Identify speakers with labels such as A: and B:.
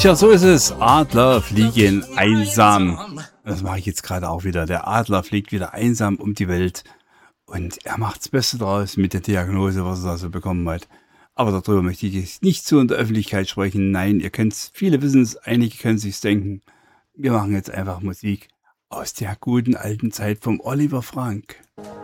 A: Ja, so ist es. Adler fliegen einsam. Das mache ich jetzt gerade auch wieder. Der Adler fliegt wieder einsam um die Welt und er macht das Beste draus mit der Diagnose, was er da so bekommen hat. Aber darüber möchte ich jetzt nicht so in der Öffentlichkeit sprechen. Nein, ihr könnt's, viele wissen es, einige können sich's denken. Wir machen jetzt einfach Musik aus der guten alten Zeit vom Oliver Frank.